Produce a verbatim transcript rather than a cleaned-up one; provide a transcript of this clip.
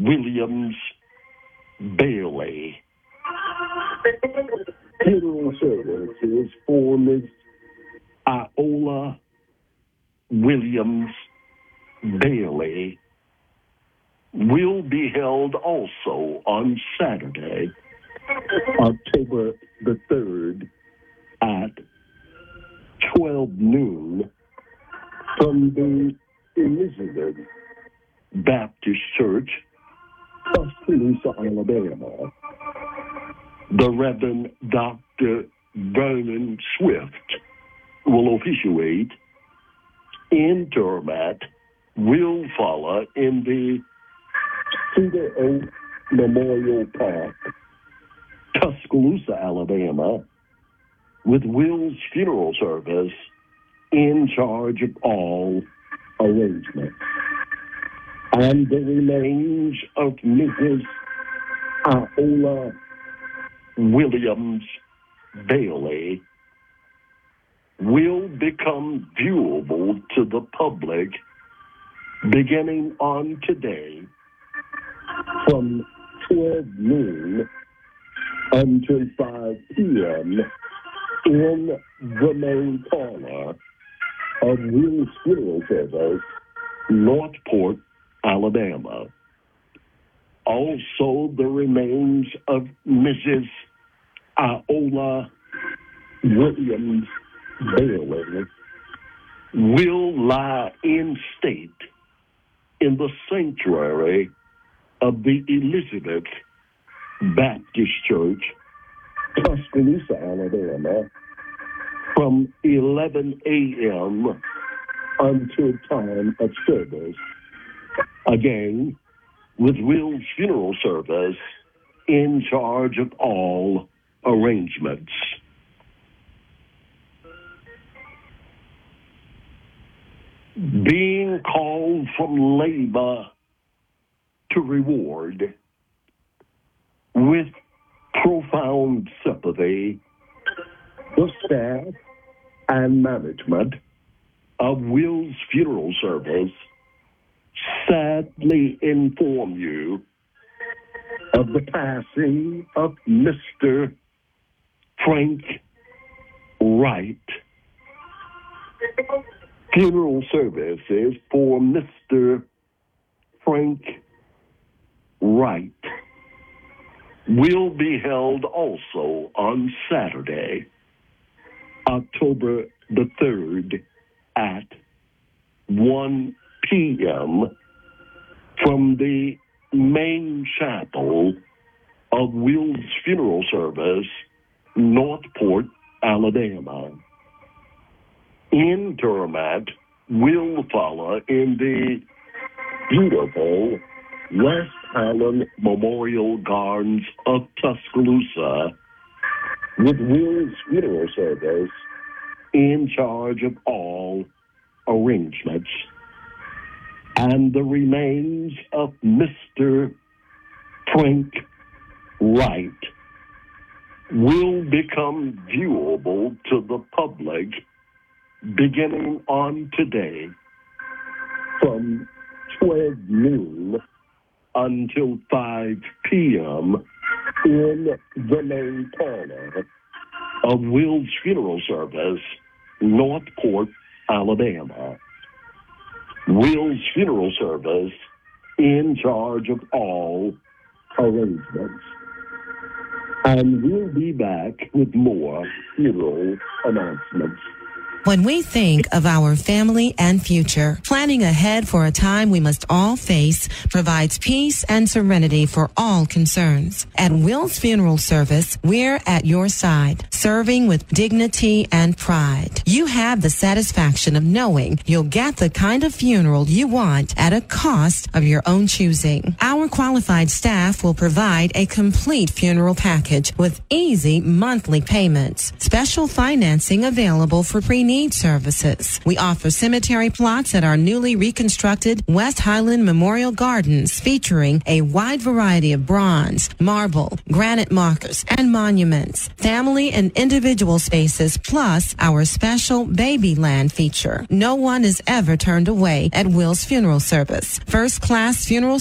Williams Bailey. Funeral services for Miss Iola Williams Bailey will be held also on Saturday, October the third at twelve noon from the Elizabeth Baptist Church, Tuscaloosa, Alabama. The Reverend Doctor Vernon Swift will officiate. Interment will follow in the Cedar Oak Memorial Park, Tuscaloosa, Alabama, with Will's funeral service in charge of all arrangements. And the remains of Missus Iola Williams Bailey will become viewable to the public beginning on today from twelve noon until five p.m. in the main parlor of Will's Funeral Service, Northport, Alabama. Also, the remains of Missus Iola Williams Bailey will lie in state in the sanctuary of the Elizabeth Baptist Church, Tuscaloosa, Alabama, from eleven a.m. until time of service. Again, with Will's funeral service in charge of all arrangements. Being called from labor to reward, with profound sympathy, the staff and management of Will's funeral service sadly inform you of the passing of Mister Frank Wright. Funeral services for Mister Frank Wright will be held also on Saturday, October the third at one p.m. from the main chapel of Will's Funeral Service, Northport, Alabama. Interment will follow in the beautiful West Highland Memorial Gardens of Tuscaloosa, with Will's Funeral Service in charge of all arrangements. And the remains of Mister Frank Wright will become viewable to the public beginning on today from twelve noon until five p.m. in the main parlor of Will's Funeral Service, Northport, Alabama. Will's Funeral Service in charge of all arrangements. And we'll be back with more funeral announcements. When we think of our family and future, planning ahead for a time we must all face provides peace and serenity for all concerns. At Will's Funeral Service, we're at your side, serving with dignity and pride. You have the satisfaction of knowing you'll get the kind of funeral you want at a cost of your own choosing. Our qualified staff will provide a complete funeral package with easy monthly payments. Special financing available for pre-need services. We offer cemetery plots at our newly reconstructed West Highland Memorial Gardens, featuring a wide variety of bronze, marble, granite markers, and monuments. Family and individual spaces, plus our special baby land feature. No one is ever turned away at Will's Funeral Service. First class funeral